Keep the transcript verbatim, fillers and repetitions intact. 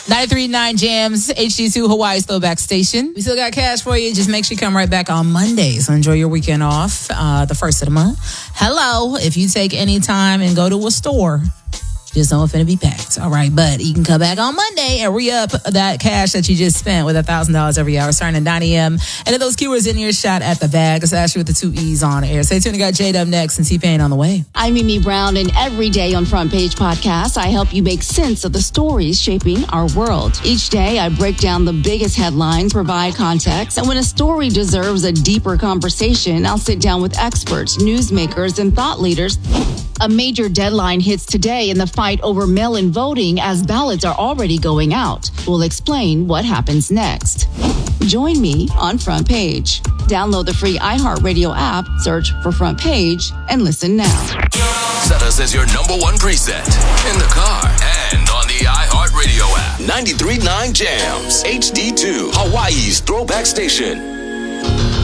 ninety-three point nine Jams, H D two Hawaii's throwback station. We still got cash for you. Just make sure you come right back on Monday. So enjoy your weekend off, uh, the first of the month. Hello, if you take any time and go to a store, just know it's going to be packed. All right, but you can come back on Monday and re-up that cash that you just spent with one thousand dollars every hour starting at nine a.m. And if those keywords in your shot at the bag, it's actually with the two E's on air. Stay tuned. We got J-Dub next and T-Pain on the way. I'm Mimi Brown, and every day on Front Page Podcast, I help you make sense of the stories shaping our world. Each day, I break down the biggest headlines, provide context, and when a story deserves a deeper conversation, I'll sit down with experts, newsmakers, and thought leaders. A major deadline hits today in the fight over mail-in voting as ballots are already going out. We'll explain what happens next. Join me on Front Page. Download the free iHeartRadio app, search for Front Page, and listen now. Set us as your number one preset in the car and on the iHeartRadio app. ninety-three point nine Jams, H D two, Hawaii's throwback station.